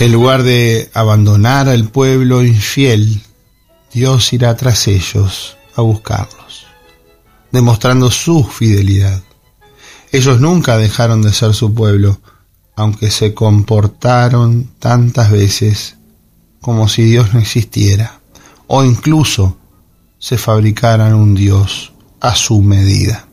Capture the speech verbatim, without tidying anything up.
En lugar de abandonar al pueblo infiel, Dios irá tras ellos a buscarlos, demostrando su fidelidad. Ellos nunca dejaron de ser su pueblo, aunque se comportaron tantas veces como si Dios no existiera, o incluso se fabricaran un Dios a su medida.